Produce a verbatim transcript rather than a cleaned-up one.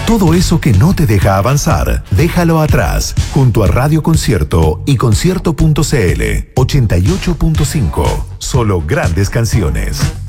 Todo eso que no te deja avanzar, déjalo atrás, junto a Radio Concierto y concierto punto c l. ochenta y ocho punto cinco. Solo grandes canciones.